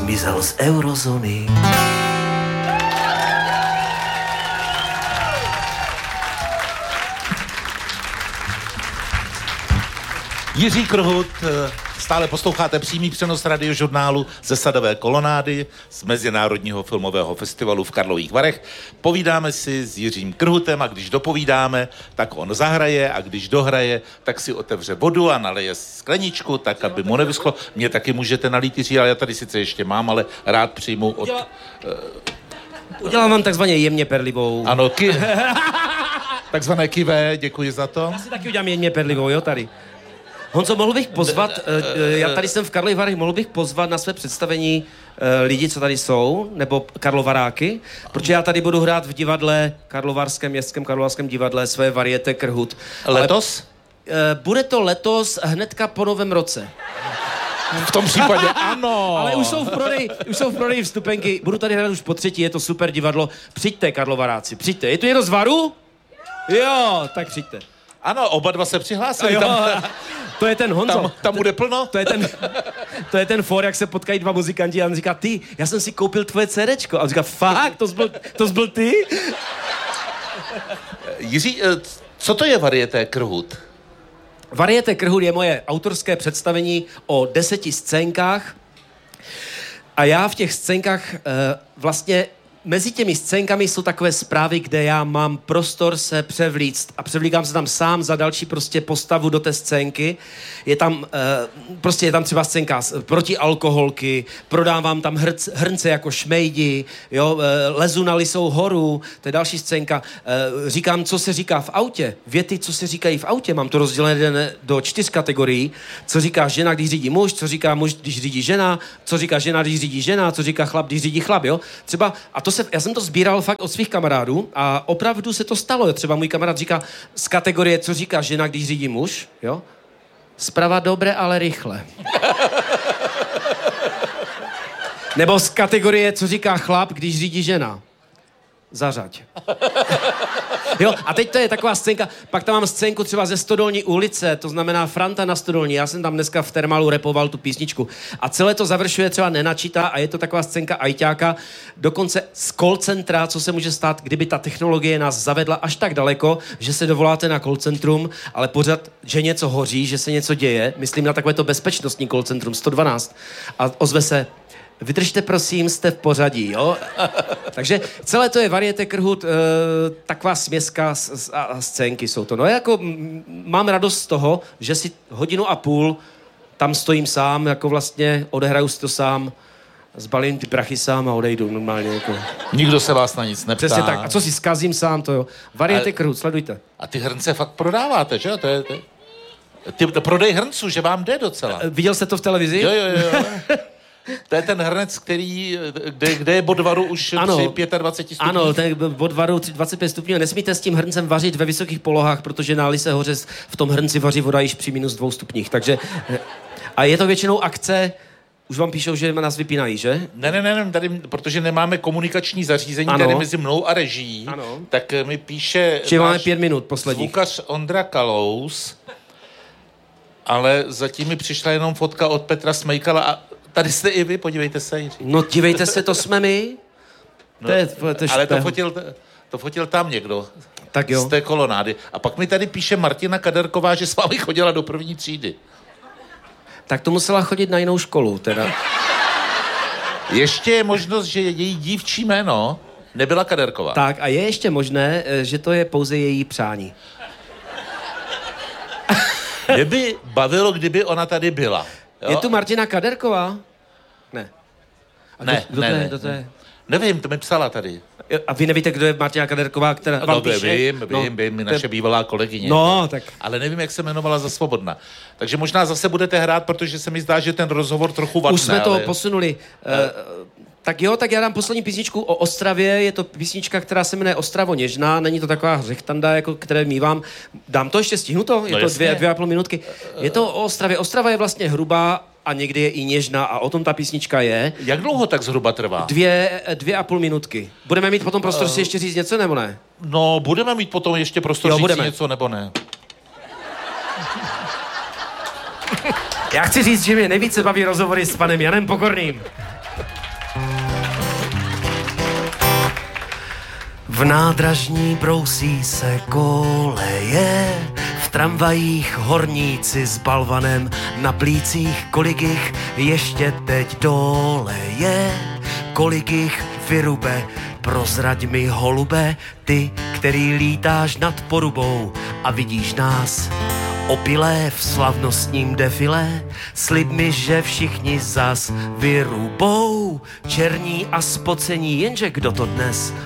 zmizel z eurozóny. Jiří Krhut, stále posloucháte přímý přenos radiožurnálu ze Sadové kolonády z Mezinárodního filmového festivalu v Karlových Varech. Povídáme si s Jiřím Krhutem a když dopovídáme, tak on zahraje a když dohraje, tak si otevře vodu a naleje skleničku, tak aby mu nevyschlo. Mě taky můžete nalít, Jiří, ale já tady sice ještě mám, ale rád přijmu od... Udělám vám takzvaně jemně perlivou. Ano, takzvané kivé, děkuji za to. Já si taky udělám jemně perlivou, jo, tady. Honzo, mohl bych pozvat, já tady jsem v Karlových Varech, mohl bych pozvat na své představení lidi, co tady jsou, nebo karlovaráky, protože já tady budu hrát v divadle, městském karlovarském divadle, své varieté Krhut. Letos? Bude to letos hnedka po novém roce. V tom případě ano. Ale už jsou v prodeji vstupenky, budu tady hrát už po třetí, je to super divadlo. Přijďte, karlovaráci, přijďte. Je tu někdo z Varu? Jo, tak přijďte. Ano, oba dva se přihlásili. To je ten Honzo. Tam bude plno? To je ten for, jak se potkají dva muzikanti a on říká, ty, já jsem si koupil tvoje CDčko. A on říká, fakt, to jsi byl ty? Jiří, co to je varieté Krhut? Varieté Krhut je moje autorské představení o 10 scénkách a já v těch scénkách vlastně mezi těmi scénkami jsou takové zprávy, kde já mám prostor se převlíct a převlíkám se tam sám za další prostě postavu do té scénky. Je tam třeba scénka proti alkoholky, prodávám tam hrnce jako šmejdi, jo, lezu na Lisou horu, to je další scénka. Říkám, co se říká v autě, věty, co se říkají v autě, mám to rozdělené do 4 kategorií, co říká žena, když řídí muž, co říká muž, když řídí žena, co říká žena, když řídí žena, co říká chlap, když řídí chlap, jo. Třeba, já jsem to sbíral fakt od svých kamarádů a opravdu se to stalo. Třeba můj kamarád říká z kategorie, co říká žena, když řídí muž, jo? Zprava dobré, ale rychle. Nebo z kategorie, co říká chlap, když řídí žena. Zařaď. Jo, a teď to je taková scénka, pak tam mám scénku třeba ze Stodolní ulice, to znamená Franta na Stodolní, já jsem tam dneska v Termalu repoval tu písničku. A celé to završuje třeba Nenačita a je to taková scénka ajťáka, dokonce z call centra, co se může stát, kdyby ta technologie nás zavedla až tak daleko, že se dovoláte na call centrum, ale pořád, že něco hoří, že se něco děje, myslím na takové to bezpečnostní call centrum 112 a ozve se: vydržte, prosím, jste v pořadí, jo? Takže celé to je varieté Krhut, taková směska a scénky jsou to. No jako mám radost z toho, že si 1,5 hodiny tam stojím sám, jako vlastně odehraju si to sám, zbalím ty prachy sám a odejdu normálně. Jako. Nikdo se vás na nic neptá. Přesně tak. A co si zkazím sám, to jo. Varieté Krhut, sledujte. A ty hrnce fakt prodáváte, že jo? Ty prodej hrnců, že vám jde docela. Viděl jste to v televizi? Jo. To je ten hrnec, kde je bod varu už při 25 stupních. Ano, ten bod varu 25 stupňů. Nesmíte s tím hrncem vařit ve vysokých polohách, protože na Lise hoře v tom hrnci vaří voda již při -2 stupních. Takže, a je to většinou akce, už vám píšou, že nás vypínají, že? Ne, tady, protože nemáme komunikační zařízení tady mezi mnou a režií, tak mi píše že máme 5 minut posledních. Zvukař Ondra Kalous, ale zatím mi přišla jenom fotka od Petra Smejkala a tady jste i vy, podívejte se, Jiří. No dívejte se, to jsme my. No, ale to fotil tam někdo. Tak jo. Z té kolonády. A pak mi tady píše Martina Kaderková, že s vámi chodila do 1. třídy. Tak to musela chodit na jinou školu, teda. Ještě je možnost, že její dívčí jméno nebyla Kaderková. Tak a je ještě možné, že to je pouze její přání. Mě by bavilo, kdyby ona tady byla. Jo? Je tu Martina Kaderková? Ne. A kdo to je? Nevím, to mi psala tady. A vy nevíte, kdo je Martina Kaderková, která vám píše? Vím, naše bývalá kolegyně. No, tak. Ale nevím, jak se jmenovala za Svobodna. Takže možná zase budete hrát, protože se mi zdá, že ten rozhovor trochu vatne. Už jsme to posunuli. Tak jo, tak já dám poslední písničku o Ostravě. Je to písnička, která se jmenuje Ostravo něžná. Není to taková řechtanda, jako které mívám. Dám to ještě, stihnu to? Je to 2,5 minutky. Je to o Ostravě. Ostrava je vlastně hrubá a někdy je i něžná a o tom ta písnička je. Jak dlouho tak zhruba trvá? 2,5 minutky. Budeme mít potom prostor si ještě říct něco, nebo ne? No, budeme mít potom ještě prostor říct si něco, nebo ne? Já chci říct, že mě nejvíce baví rozhovory s panem Janem Pokorným. V nádražní brousí se koleje, v tramvajích horníci s balvanem na plících, kolik jich ještě teď dole je, kolik jich vyrube, prozrať mi holube, ty, který lítáš nad porubou a vidíš nás opilé v slavnostním defilé, slib mi, že všichni zas vyrubou, černí a spocení, jenže kdo to dnes